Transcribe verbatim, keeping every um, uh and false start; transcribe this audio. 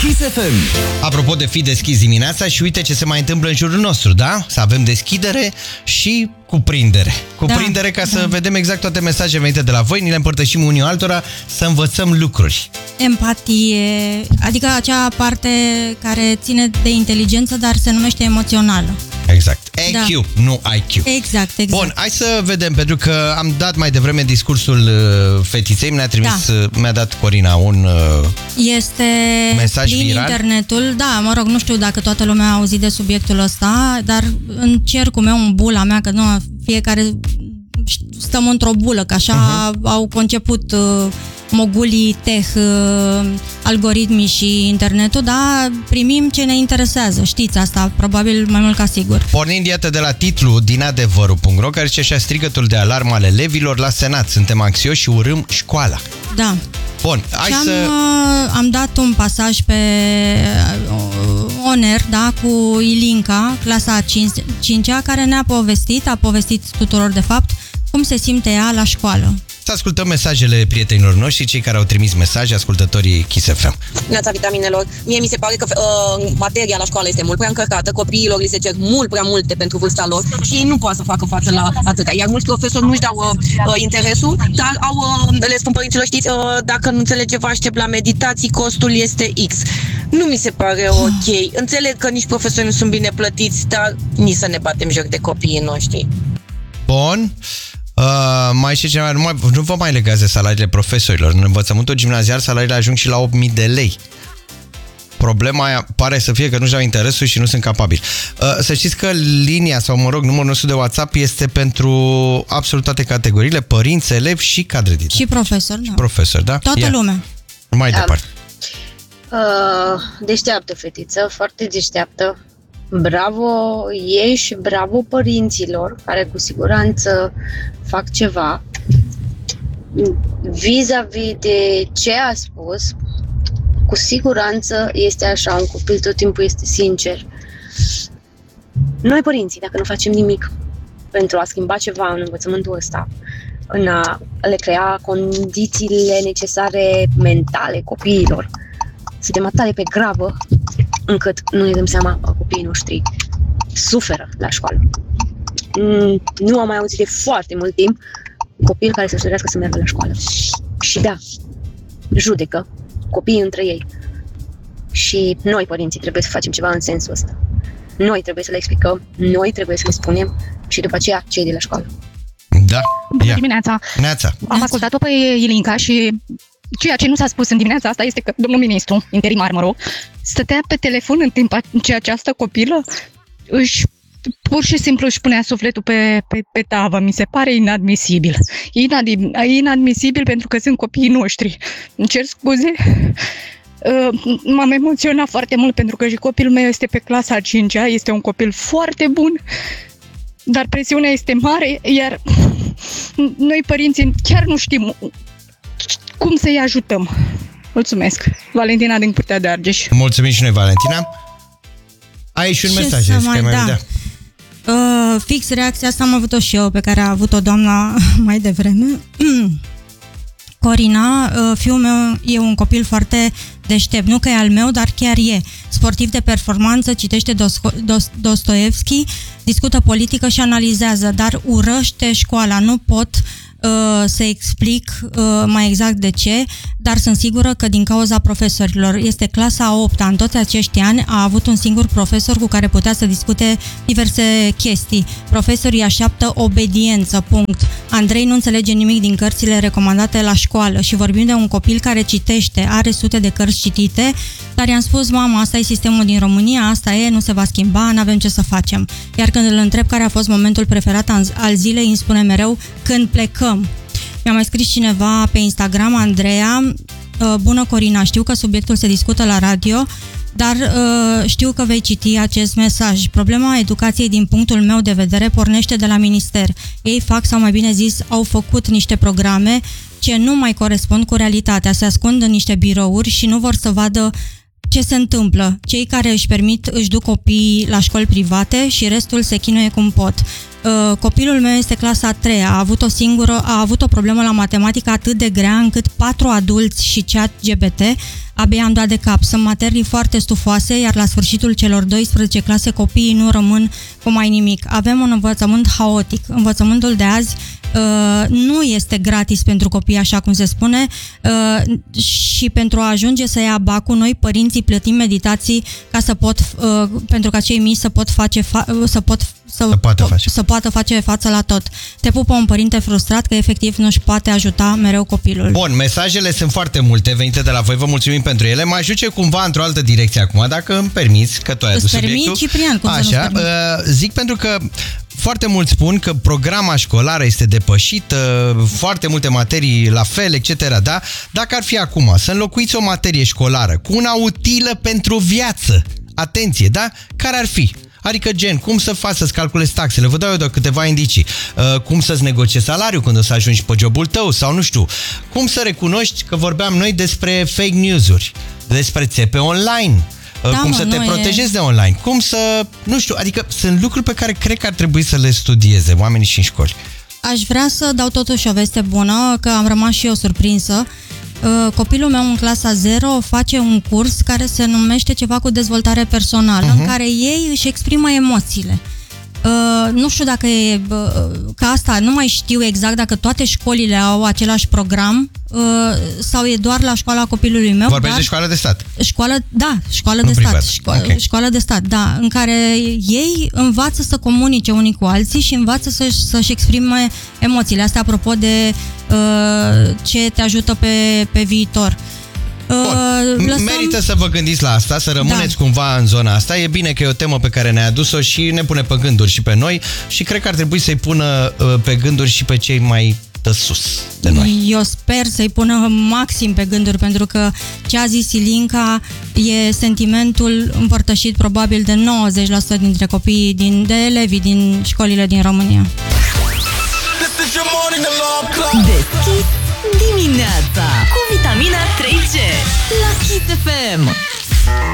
Kiss F M. Apropo de fi deschis dimineața și uite ce se mai întâmplă în jurul nostru, da? Să avem deschidere și cuprindere. Cuprindere da, ca să da. vedem exact toate mesajele venite de la voi, ni le împărtășim unii altora, să învățăm lucruri. Empatie, adică acea parte care ține de inteligență, dar se numește emoțională. Exact. E Q, da. nu I Q. Exact, exact. Bun, hai să vedem, pentru că am dat mai devreme discursul uh, fetiței, mi-a trimis, da. uh, mi-a dat Corina un uh, este mesaj plin viral. internetul, da, mă rog, nu știu dacă toată lumea a auzit de subiectul ăsta, dar în cercul meu, în bula mea, că nu, fiecare stăm într-o bulă, că așa uh-huh. au conceput uh, mogulii tech, uh, algoritmii și internetul, dar primim ce ne interesează. Știți asta, probabil mai mult ca sigur. Pornind, iată, de la titlu din adevărul punct ro, care zice așa: strigătul de alarmă al elevilor la Senat. Suntem anxioși și urâm școala. Da. Bun, hai am, să... am dat un pasaj pe Oner, da, cu Ilinca, clasa a cincea, care ne-a povestit, a povestit tuturor, de fapt, cum se simte ea la școală. Să ascultăm mesajele prietenilor noștri, cei care au trimis mesaje, ascultătorii Kiss F M. Neața vitaminelor, mie mi se pare că uh, materia la școală este mult prea încărcată, copiilor li se cer mult prea multe pentru vârsta lor și ei nu pot să facă față la atâta. Iar mulți profesori nu-și dau uh, interesul, dar au, uh, le spun părinților, știți, uh, dacă nu înțelege, vă aștept la meditații, costul este X. Nu mi se pare ok. Înțeleg că nici profesorii nu sunt bine plătiți, dar nici să ne batem joc de copiii noștri. Bun. Uh, mai și cineva, nu, mai, nu vă mai legați de salariile profesorilor. În învățământul gimnazial salariile ajung și la opt mii de lei. Problema aia pare să fie că nu-și dau interesul și nu sunt capabili. Uh, să știți că linia, sau mă rog, numărul nostru de WhatsApp este pentru absolut toate categoriile, părinți, elevi și cadre didactice. Și profesori, da. Și profesori, da? Toată Ia. lumea. Mai da. departe. Uh, deșteaptă fetiță, foarte deșteaptă. Bravo ei și bravo părinților, care cu siguranță fac ceva. Vis-a-vis de ce a spus, cu siguranță este așa, un copil tot timpul este sincer. Noi părinții, dacă nu facem nimic pentru a schimba ceva în învățământul ăsta, în a le crea condițiile necesare mentale copiilor, suntem atât de pe gravă încât nu ne dăm seama că copiii noștri suferă la școală. Nu am mai auzit de foarte mult timp copil care să-și dorească să meargă la școală. Și da, judecă copiii între ei. Și noi, părinții, trebuie să facem ceva în sensul ăsta. Noi trebuie să le explicăm, noi trebuie să le spunem și după aceea cei de la școală. Da. Bună dimineața! Neața. Am ascultat-o pe Ilinca și ceea ce nu s-a spus în dimineața asta este că domnul ministru, interimar, mă rog, stătea pe telefon în timp ce această copilă își pur și simplu își punea sufletul pe, pe, pe tavă. Mi se pare inadmisibil. Inadmisibil, inadmisibil pentru că sunt copiii noștri. Îmi cer scuze. Uh, m-am emoționat foarte mult pentru că și copilul meu este pe clasa a cincea, este un copil foarte bun, dar presiunea este mare, iar noi părinții chiar nu știm cum să-i ajutăm. Mulțumesc. Valentina din Curtea de Argeș. Mulțumim și noi, Valentina. Ai și un Ce mesaj, să mai, mai mai da. Uh, fix reacția asta am avut-o și eu, pe care a avut-o doamna mai devreme. Corina, uh, fiul meu e un copil foarte deștept, nu că e al meu, dar chiar e. Sportiv de performanță, citește Dostoevski, discută politică și analizează, dar urăște școala. Nu pot uh, să explic uh, mai exact de ce, dar sunt sigură că din cauza profesorilor. Este clasa a opta. În toți acești ani a avut un singur profesor cu care putea să discute diverse chestii. Profesorii așteaptă obediență, punct. Andrei nu înțelege nimic din cărțile recomandate la școală și vorbim de un copil care citește, are sute de cărți citite, dar i-am spus, mama, asta e sistemul din România, asta e, nu se va schimba, n-avem ce să facem. Iar când îl întreb care a fost momentul preferat al zilei, îmi spune mereu, când plecăm. Mi-a mai scris cineva pe Instagram, Andreea, bună Corina, știu că subiectul se discută la radio, dar uh, știu că vei citi acest mesaj. Problema educației din punctul meu de vedere pornește de la minister. Ei fac, sau mai bine zis, au făcut niște programe ce nu mai corespund cu realitatea. Se ascund în niște birouri și nu vor să vadă ce se întâmplă. Cei care își permit își duc copiii la școli private și restul se chinuie cum pot. Uh, copilul meu este clasa a treia, a avut o singură, a avut o problemă la matematică atât de grea încât patru adulți și chat G P T abia am dat de cap. Sunt materii foarte stufoase, iar la sfârșitul celor douăsprezece clase copiii nu rămân cu mai nimic. Avem un învățământ haotic. Învățământul de azi uh, nu este gratis pentru copii, așa cum se spune, uh, și pentru a ajunge să ia bacul, noi părinții plătim meditații ca să pot, uh, pentru ca cei mici să pot face, fa- să pot Să, să, poată face. să poată face față la tot. Te pupă un părinte frustrat că efectiv nu-și poate ajuta mereu copilul. Bun, mesajele sunt foarte multe venite de la voi, vă mulțumim pentru ele. Mă ajunge cumva într-o altă direcție acum, dacă îmi permiți, că tu ai adus subiectul. Îți permit, Ciprian, cum Așa, să nu-ți permit? uh, zic pentru că foarte mulți spun că programa școlară este depășită, foarte multe materii la fel, et cetera. Da? Dacă ar fi acum să înlocuiți o materie școlară cu una utilă pentru viață, atenție, da? Care ar fi? Adică gen, cum să faci să-ți calculezi taxele, vă dau eu de câteva indicii, uh, cum să-ți negociezi salariul când o să ajungi pe jobul tău sau nu știu, cum să recunoști că vorbeam noi despre fake news-uri, despre țepe online, uh, da, cum mă, să te e... protejezi de online, cum să, nu știu, adică sunt lucruri pe care cred că ar trebui să le studieze oamenii și în școli. Aș vrea să dau totuși o veste bună, că am rămas și eu surprinsă. Copilul meu în clasa zero face un curs care se numește ceva cu dezvoltare personală, uh-huh. în care ei își exprimă emoțiile. Uh, nu știu dacă e uh, ca asta, nu mai știu exact dacă toate școlile au același program uh, sau e doar la școala copilului meu. Vorbești dar de școală de stat? Școală, da, școală nu de privat. stat. Șco- okay. Școală de stat, da, în care ei învață să comunice unii cu alții și învață să-și, să-și exprime emoțiile. Asta apropo de uh, ce te ajută pe, pe viitor. Bun. Lăsăm... Merită să vă gândiți la asta, să rămâneți da. cumva în zona asta. E bine că e o temă pe care ne-ai adus-o și ne pune pe gânduri și pe noi și cred că ar trebui să-i pună pe gânduri și pe cei mai de sus de noi. Eu sper să-i pună maxim pe gânduri, pentru că ce a zis Ilinca e sentimentul împărtășit probabil de nouăzeci la sută dintre copiii, din, de elevii din școlile din România. Deschis dimineața.